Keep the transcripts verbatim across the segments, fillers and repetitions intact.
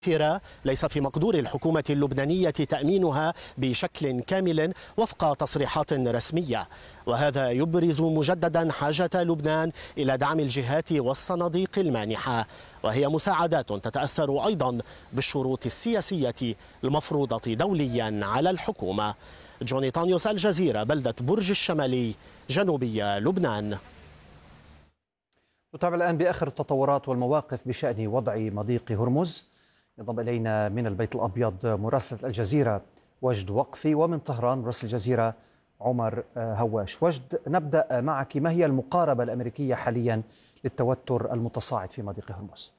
ليس في مقدور الحكومة اللبنانية تأمينها بشكل كامل وفق تصريحات رسمية، وهذا يبرز مجددا حاجة لبنان إلى دعم الجهات والصناديق المانحة، وهي مساعدات تتأثر أيضا بالشروط السياسية المفروضة دوليا على الحكومة. جوني طانيوس، الجزيرة، بلدة برج الشمالي، جنوبي لبنان. نتابع الآن بآخر التطورات والمواقف بشأن وضع مضيق هرمز. ينضم إلينا من البيت الأبيض مراسلة الجزيرة وجد وقفي، ومن طهران مراسل الجزيرة عمر هواش. وجد، نبدأ معك، ما هي المقاربة الأمريكية حاليا للتوتر المتصاعد في مضيق هرمز؟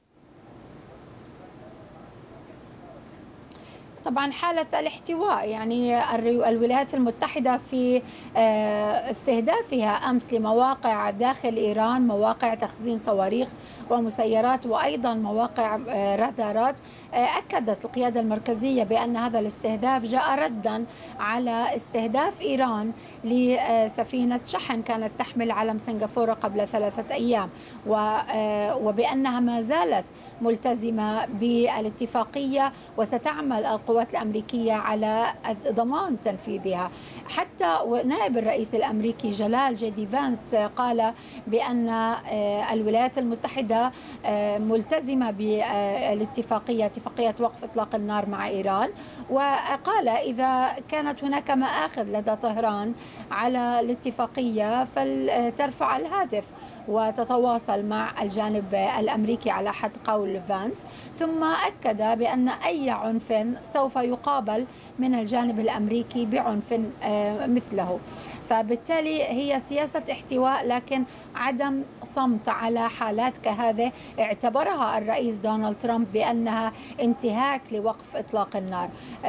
طبعا حالة الاحتواء، يعني الولايات المتحدة في استهدافها أمس لمواقع داخل إيران، مواقع تخزين صواريخ ومسيرات وأيضا مواقع رادارات، أكدت القيادة المركزية بأن هذا الاستهداف جاء ردا على استهداف إيران لسفينة شحن كانت تحمل علم سنغافورة قبل ثلاثة أيام، وبأنها ما زالت ملتزمة بالاتفاقية وستعمل القوات الأمريكية على ضمان تنفيذها. حتى نائب الرئيس الأمريكي جلال جي دي فانس قال بأن الولايات المتحدة ملتزمة بالاتفاقية، اتفاقية وقف إطلاق النار مع إيران، وقال إذا كانت هناك مآخذ لدى طهران على الاتفاقية فلترفع الهاتف وتتواصل مع الجانب الأمريكي على حد قول فانس. ثم أكد بأن أي عنف سوف يقابل من الجانب الأمريكي بعنف مثله، فبالتالي هي سياسة احتواء لكن عدم صمت على حالات كهذه اعتبرها الرئيس دونالد ترامب بأنها انتهاك لوقف إطلاق النار.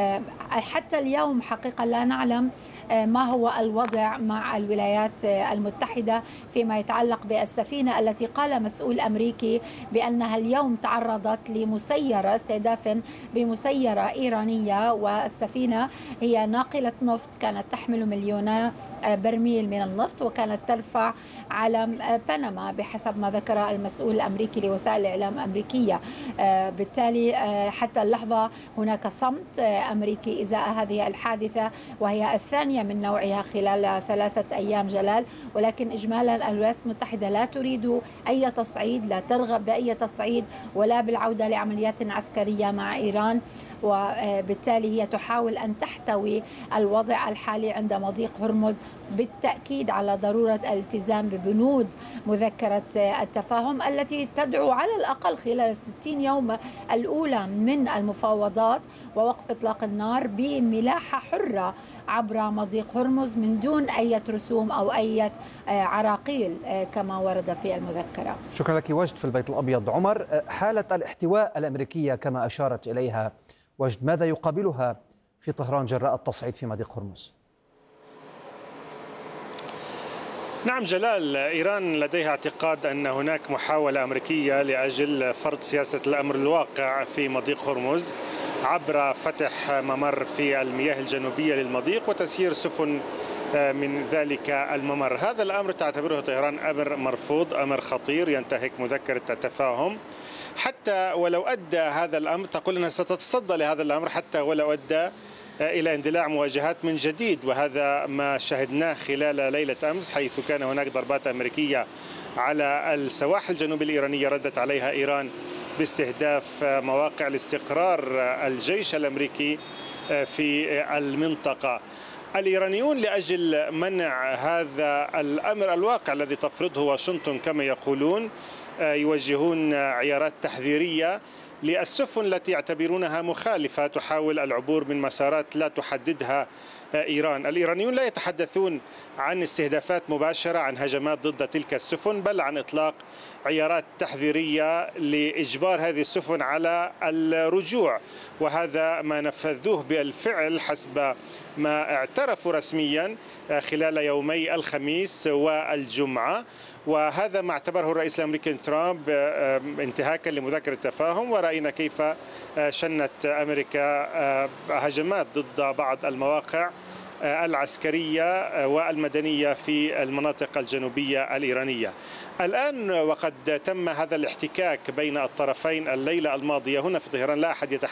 حتى اليوم حقيقة لا نعلم ما هو الوضع مع الولايات المتحدة فيما يتعلق بالسفينة التي قال مسؤول أمريكي بأنها اليوم تعرضت لمسيرة، استهداف بمسيرة إيرانية، والسفينة هي ناقلة نفط كانت تحمل مليون برميل من النفط وكانت ترفع علم بنما بحسب ما ذكر المسؤول الأمريكي لوسائل الإعلام الأمريكية. بالتالي حتى اللحظة هناك صمت أمريكي إزاء هذه الحادثة، وهي الثانية من نوعها خلال ثلاثة أيام جلال، ولكن إجمالا الولايات المتحدة لا تريد أي تصعيد، لا ترغب بأي تصعيد ولا بالعودة لعمليات عسكرية مع إيران، وبالتالي هي تحاول أن تحتوي الوضع الحالي عند مضيق هرمز، بالتأكيد على ضرورة الالتزام ببنود مذكرة التفاهم التي تدعو على الأقل خلال الستين يوم الأولى من المفاوضات ووقف إطلاق النار بملاحة حرة عبر مضيق هرمز من دون أي رسوم أو أي عراقيل كما ورد في المذكرة. شكرا لك وجد في البيت الأبيض. عمر، حالة الاحتواء الأمريكية كما أشارت إليها وجد، ماذا يقابلها في طهران جراء التصعيد في مضيق هرمز؟ نعم جلال، إيران لديها اعتقاد أن هناك محاولة أمريكية لأجل فرض سياسة الأمر الواقع في مضيق هرمز عبر فتح ممر في المياه الجنوبية للمضيق وتسيير سفن من ذلك الممر. هذا الأمر تعتبره طهران أمر مرفوض، أمر خطير ينتهك مذكرة التفاهم. حتى ولو أدى هذا الأمر، تقول أنها ستتصدى لهذا الأمر حتى ولو أدى إلى اندلاع مواجهات من جديد، وهذا ما شهدناه خلال ليلة أمس، حيث كان هناك ضربات أمريكية على السواحل الجنوبية الإيرانية ردت عليها إيران باستهداف مواقع لاستقرار الجيش الأمريكي في المنطقة. الإيرانيون لأجل منع هذا الأمر الواقع الذي تفرضه واشنطن كما يقولون يوجهون عيارات تحذيرية للسفن التي يعتبرونها مخالفة تحاول العبور من مسارات لا تحددها إيران. الإيرانيون لا يتحدثون عن استهدافات مباشرة، عن هجمات ضد تلك السفن، بل عن إطلاق عيارات تحذيرية لإجبار هذه السفن على الرجوع، وهذا ما نفذوه بالفعل حسب ما اعترفوا رسميا خلال يومي الخميس والجمعة، وهذا ما اعتبره الرئيس الأمريكي ترامب انتهاكا لمذكرة التفاهم. ورأينا كيف شنت أمريكا هجمات ضد بعض المواقع العسكرية والمدنية في المناطق الجنوبية الإيرانية. الآن وقد تم هذا الاحتكاك بين الطرفين الليلة الماضية هنا في طهران، لا أحد يتحدث